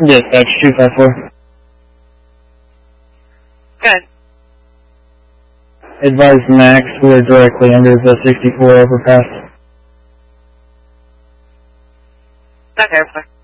Dispatch 254. Good. Advise Max, we're directly under the 64 overpass. Okay,